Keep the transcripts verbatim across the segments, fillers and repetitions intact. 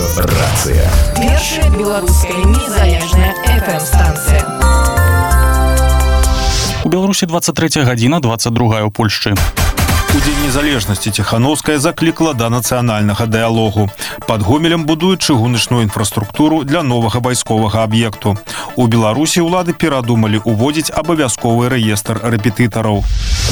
Рацыя. Першая беларуская незалежная эф эм-станцыя. У Беларусі двадцать третья гадзіна, двадцать другая ў Польшчы. У Дзень незалежнасці Ціхановская заклікала да нацыянальнага дыялогу. Пад Гомелем будуюць чыгуначную інфраструктуру для новага вайсковага аб'екту. У Беларусі ўлады перадумалі уводзіць абавязковы рэестр рэпетытараў.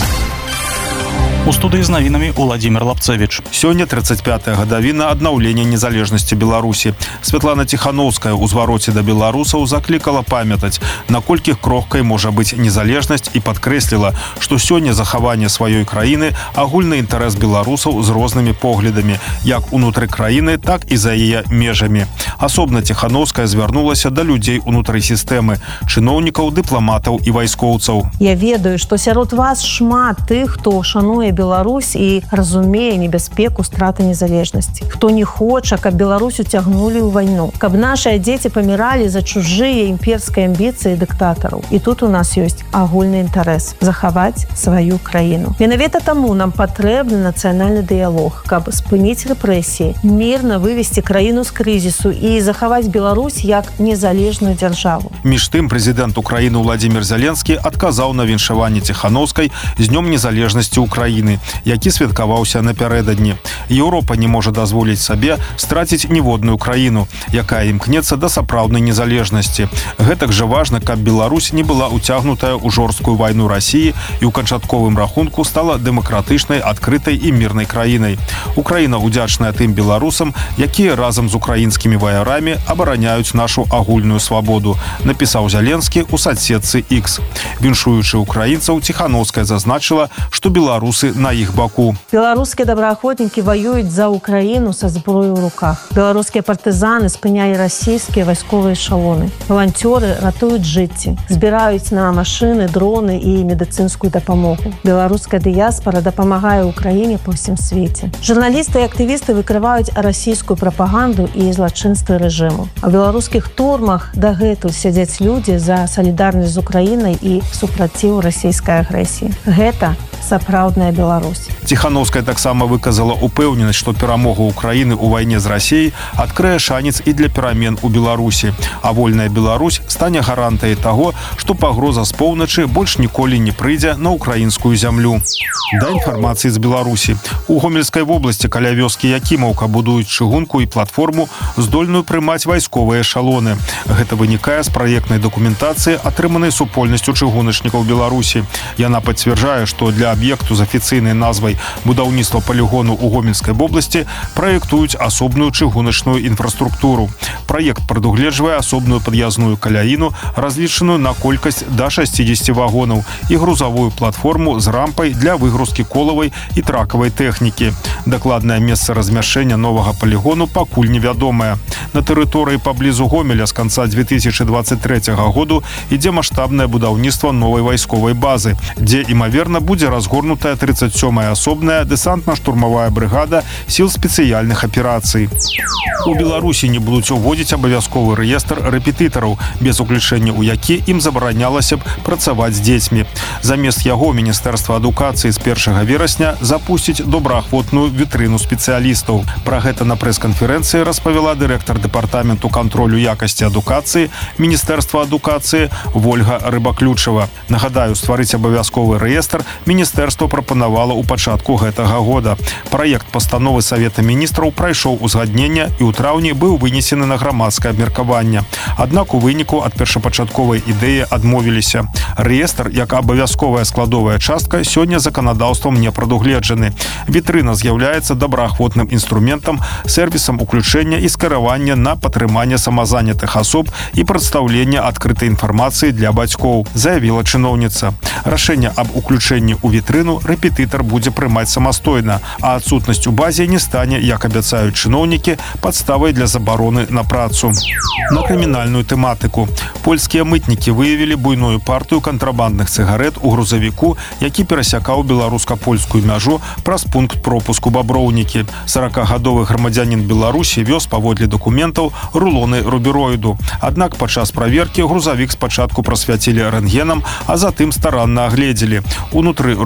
У студыі з навінамі Уладзімир Лапцевіч. Сёння тридцать пятая гадавіна аднаўлення незалежнасці Беларусі. Святлана Ціхановская ў звароце да беларусаў заклікала памятаць, наколькі крохкай можа быць незалежнасць, і падкрэсліла, што сёння захаванне сваёй краіны агульны інтарэс беларусаў з рознымі поглядамі, як унутры краіны, так і за яе межамі. Асобна Ціхановская звярнулася да людзей унутры сістэмы, чыноўнікаў, дыпламатаў і вайскоўцаў. Я ведаю, што сярод вас шмат тых, хто шануе Беларусь і разумее небяспеку страты незалежнасці. Хто не хоча, каб Беларусь уцягнулі ў вайну, каб нашыя дзеці паміралі за чужыя імперскія амбіцыі дыктатараў. І тут у нас ёсць агульны інтарэс захаваць сваю краіну. Менавіта таму нам патрэбны нацыянальны дыялог, каб спыніць рэпрэсіі, мірна вывесці краіну з крызісу і захаваць Беларусь як незалежную дзяржаву. Між тым, прэзідэнт Украіны Владзімир Зеленскі адказаў на віншаванне Ціхановскай з днём незалежнасці Украіны, які святкаваўся напярэдадні. Еўропа не можа дазволіць сабе страціць ніводную краіну, якая імкнецца да сапраўднай незалежнасці. Гэтак жа важна, каб Беларусь не была уцягнутая ў жорсткую вайну Расіі і ў канчатковым рахунку стала дэмакратычнай, адкрытай і мірнай краінай. Украіна удзячная тым беларусам, якія разам з украінскімі ваярамі абараняюць нашу агульную свабоду, напісаў Зеленскі ў садсетцы X. Віншуючы украінцаў, Ціхановская зазначыла, што беларусы на іх баку. Беларускія добраахвотнікі воююць за Украіну са зброёй у руках. Беларускія партызаны спынялі расійскія вайсковыя эшалоны. Валанцёры ратуюць жыцці, збіраюць на машыны, дроны і медыцынскую дапамогу. Беларуская дыяспара дапамагае Украіне па ўсім свеце. Журналісты і актывісты выкрываюць расійскую прапаганду і злачынствы рэжыму. А ў беларускіх турмах дагэтуль сядзяць людзі за салідарнасць з Украінай і супраціў расійскай агрэсіі. Гэта сапраўдная Беларусь. Ціхановская таксама выказала упэўненасць, што перамога Украіны ў вайне з Расіяй адкрые шанец і для перамен у Беларусі, а вольная Беларусь стане гарантыяй таго, што пагроза з поўначы больш ніколі не прыйдзе на украінскую зямлю. Да інфармацыі з Беларусі. У Гомельскай вобласці каля вёскі Якімаўка будуюць чыгунку і платформу, здольную прымаць вайсковыя эшалоны. Гэта вынікае з праектнай дакументацыі, атрыманай супольнасцю чыгуначнікаў Беларусі. Яна пацвярджае, што для аб'екту з афіцыйнай назвай будаўніцтва палігону ў Гомельскай вобласці праектуюць асобную чыгуначную інфраструктуру. Праект прадугледжвае асобную пад'язную каляіну, разлічаную на колькасць да шасцідзесяці вагонаў, і грузавую платформу з рампай для выгрузкі колавай і тракавай тэхнікі. Дакладнае месца размяшчэння новага палігону пакуль невядомае. На тэрыторыі паблізу Гомеля з канца две тысячи двадцать третьего году ідзе маштабнае будаўніцтва новай вайсковай базы, дзе, імаверна, будзе разгорнутая тридцать сёмая асобная дэсантна-штурмавая брыгада сіл спецыяльных аперацый. У Беларусі не будуць уводзіць абавязковы рэестр рэпетытараў, без уключэння ў які ім забаранялася б працаваць з дзецьмі. Замест яго Міністэрства адукацыі з першага верасня запусціць добраахвотную вітрыну спецыялістаў. Пра гэта на прэс-канферэнцыі распавяла дырэктар дэпартаменту кантролю якасці адукацыі Міністэрства адукацыі Вольга Рыбаключава. Нагадаю, стварыць абавязковы рэестр Міністэрства прапанавала ў пачатку гэтага года. Праект пастановы Савета міністраў прайшоў узгаднення і ў траўні быў вынесены на грамадскае абмеркаванне. Аднак у выніку ад першапачатковай ідэі адмовіліся. Рэестр, як абавязковая складовая частка, сёння заканадаўствам не прадугледжаны. Вітрына з'яўляецца добраахвотным інструментам, сервісам уключэння і скіравання на падтрыманне самазанятых асоб і прадстаўлення адкрытай інфармацыі для бацькоў, заявіла чыноўніца. Рашэнне аб уключэнні ў вітрыну рэпетытар будзе прымаць самастойна, а адсутнасць у базе не стане, як абяцаюць чыноўнікі, падставай для забароны на працу. На крымінальную тэматыку. Польскія мытнікі выявілі буйную партыю кантрабандных цыгарэт у грузавіку, які перасякаў беларуска-польскую мяжу праз пункт пропуску Баброўнікі. саракагадовы грамадзянін Беларусі вёз паводле дакументаў рулоны рубероіду. Аднак падчас праверкі грузавік спачатку прасвяцілі рэнтгенам, а затым старанна агледзелі. Унутры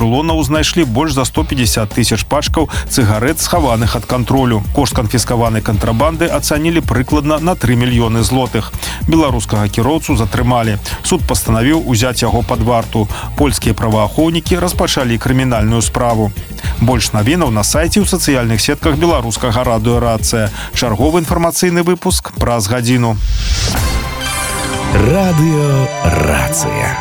рулонаў знайшлі больш за сто пятьдесят тысяч пачкаў цыгарэт, схаваных ад кантролю. Кошт канфіскаванай кантрабанды ацанілі прыкладна на три мільёны злотых. Беларускага кіроўцу затрымалі. Суд пастанавіў узяць яго пад варту. Польскія праваахоўнікі распачалі крымінальную справу. Больш навінаў на сайце ў сацыяльных сетках беларускага радыё «Рацыя». Чарговы інфармацыйны выпуск праз гадзіну. Радыё «Рацыя».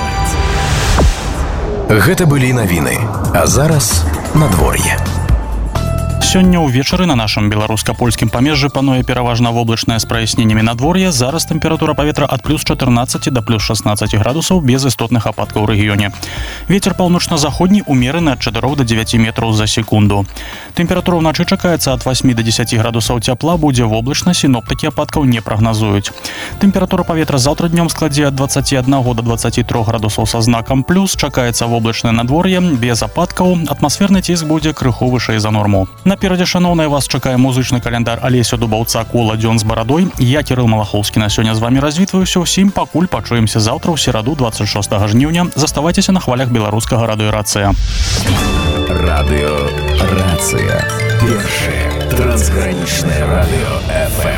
Гэта былі навіны. А зараз надвор'е. Сёння ўвечары на нашым беларуска-польскім памежжы пануе пераважна воблачнае з праясненнямі надвор'е. Зараз тэмпература паветра ад плюс чатырнаццаці да плюс шаснаццаці градусаў без істотных ападкаў у рэгіёне. Вецер паўночна-заходні умераны ад чатырох да дзевяці метраў за секунду. Тэмпература ўначы чакаецца ад васьмі да дзесяці градусаў цяпла, будзе воблачна, сіноптыкі ападкаў не прагназуюць. Тэмпература паветра заўтра днём складзе ад дваццаці аднаго да дваццаці трох градусаў са знакам плюс, чакаецца воблачнае надвор'е, без ападкаў, атмасферны ціск будзе крыху вышэй за норму. Наперадзе, шаноўныя, вас чакае музычны каляндар Алеся Дубаўца «Кола дзён з барадой». Я, Кірыл Малахоўскі, на сёння з вамі развітваюся ўсім, пакуль пачуемся заўтра ў сераду дваццаць шостага жніўня. Заставайцеся на хвалях беларускага радыё «Рацыя». Радыё «Рацыя». Першае трансгранічнае радыё эф эм.